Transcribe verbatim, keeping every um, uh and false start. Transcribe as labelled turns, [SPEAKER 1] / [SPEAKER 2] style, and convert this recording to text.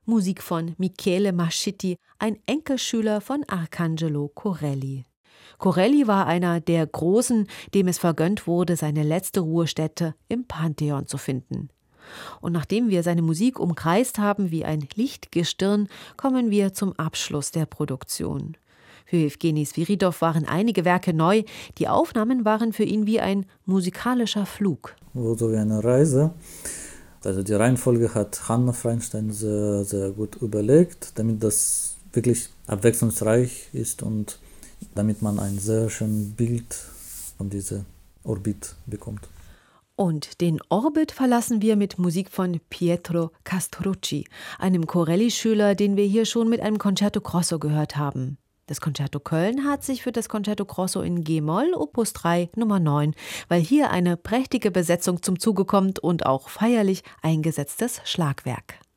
[SPEAKER 1] Musik von Michele Mascitti, ein Enkelschüler von Arcangelo Corelli. Corelli war einer der Großen, dem es vergönnt wurde, seine letzte Ruhestätte im Pantheon zu finden. Und nachdem wir seine Musik umkreist haben wie ein Lichtgestirn, kommen wir zum Abschluss der Produktion. Für Jewgeni Swiridov waren einige Werke neu, die Aufnahmen waren für ihn wie ein musikalischer Flug.
[SPEAKER 2] So wie eine Reise. Also die Reihenfolge hat Hanna Feinstein sehr, sehr gut überlegt, damit das wirklich abwechslungsreich ist und damit man ein sehr schönes Bild von dieser Orbit bekommt.
[SPEAKER 1] Und den Orbit verlassen wir mit Musik von Pietro Castrucci, einem Corelli-Schüler, den wir hier schon mit einem Concerto Grosso gehört haben. Das Concerto Köln hat sich für das Concerto Grosso in G-Moll Opus drei Nummer neun, weil hier eine prächtige Besetzung zum Zuge kommt und auch feierlich eingesetztes Schlagwerk.